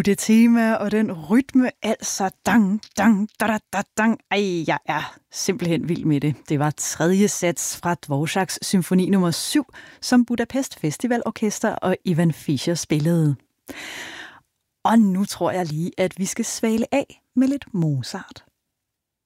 det tema og den rytme, altså dang, dang, da, da, da, dang. Ej, jeg er simpelthen vild med det. Det var tredje sats fra Dvořáks symfoni nummer 7, som Budapest Festivalorkester og Ivan Fischer spillede. Og nu tror jeg lige, at vi skal svale af med lidt Mozart.